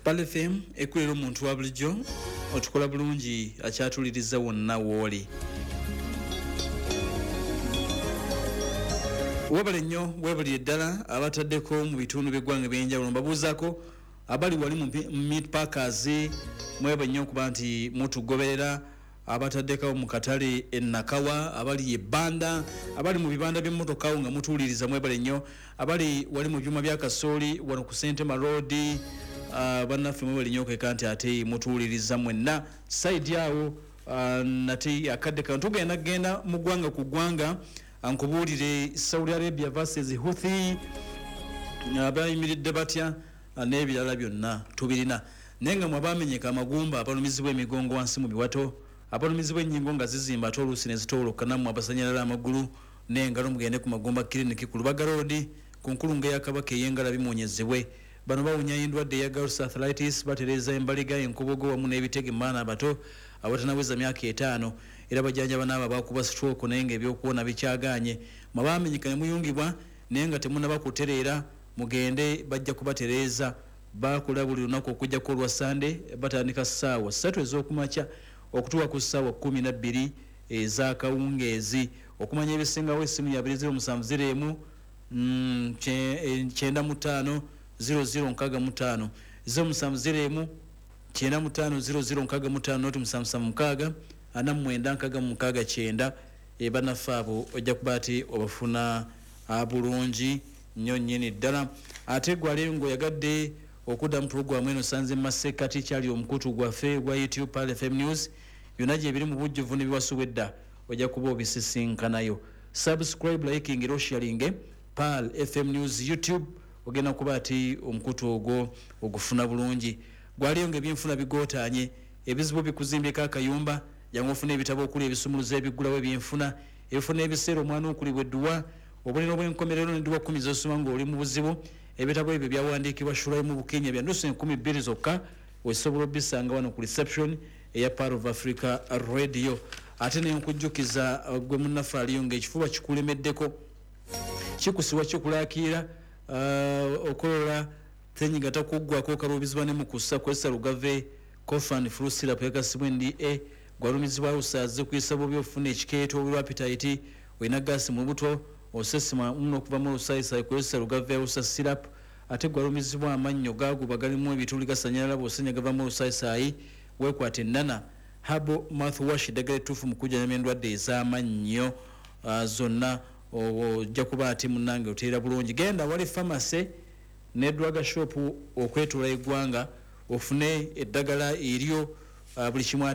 Pale FM ekulira omuntu wa bulijjo otukola bulungi akyatuliriza wonna wooli. Webale nnyo webulire ddala abataddeko mu bitundu by'eggwanga ebyenjawulo mbabuuzaako abali wali mu meat packers mwebe nnyo kuba nti mutugoberera abataddekawo mu katale ennakawa abali ebbanda abali mu bibanda by'emmotoka nga mutuwuliriza mwebale nnyo abali wali mu byuma bya kasooli wano ku Sentema Road bannaffe mwebale nnyo kweka nti ate mutuwuliriza mwenna side awo nate akadde kano tugenda mu ggwanga ku ggwanga ankubuulire Saudi Arabia versus Houthi abayimiridde batya n'ebirala byonna tubirina naye nga mwabamenyeka amagumba abalumizibwa emigongo wansi mu biwato abalumizibwa ennyingo nga zizimba ate oluusi ne zitoolokanamu abasanyalala amagulu n'engalo mugende ku magumba kiriniki ku Lubaga Road ku nkulungo ya Kabaka ey'engala bimunyezebwe bano bawunya endwadde eya Gauss arthritis batereza embaliga enkobogo wamu n'ebitege maana abato abatanaweza myaka 5 era bajjanjaba n'abo abakuba stroke naye ng'ebyokuwona bikyagaanye mwabamenyeka ne muyungibwa naye nga temunaba kutereera mugende bajja kubatereeza bakula buli lunaku okujjako olwa Sande batandika ssaawa 3 ez'okumakya okutuuka ku ssaawa 12 ez'akawungeezi okumanya ebisingawo essimu ya 20701 95 0065 0701 95 noti 776 49 bannaffe abo ojja kuba ati obafuna bulungi nnyo nnyini ddala ate gwali ng'oyagadde okudda mu pulogulaamu eno sanze masekati kyali omukutu gwaffe gwa YouTube Pal FM News byonna gye biri mu bujjuvu ne biwasubedda ojja kuba obisisinkanayo subscribe liking era sharing Pal FM News YouTube ogenda kuba ati omukutu ogwo ogufuna bulungi gwaliyo ng'ebyenfuna bigootaanye ebizibu bikuzimbyeko akayumba yangu ofuna ebitabo okuli ebisumuluzo ebigulawo ebyenfuna ebifuna ebiseera omwana okulibwa edduwa obuliro bw'enkomerero n'edduwa 10 z'osoma ng'oli mu buzibu ebitabo ebyo byawandiikibwa shulayo mu Bukenya bya nnusu 12 zokka osobola obisanga wano ku reception eya Power of Africa Radio ate ne nkujjukiza gwe munnaffe aliyo ng'ekifuba kikulemeddeko kikusibwa kyokulaakira okolola tenyiga takuggwako kalubizibwa ne mukussa kwesa lugave Kofan Flu Syrup yakasibwa NDA gwalumizibwa usaaze kuyisa bubi ofuna ekikeeto obulwa appetite olina gaasi mu buto osesima muno okuva mu lusayisa kwesa lugave usa syrup ate gwalumizibwa amannyo gaguba galimu ebituli gasanyalala bw'osenya gava mu lusayisa weekwate ennana habo mouthwash eddagala ettuufu mu kujjanjaba endwadde ez'amannyo zonna ojja kuba ati munnange oteera bulungi genda wali pharmacy ne drug shop okwetula eggwanga ofune eddagala eryo buli kimu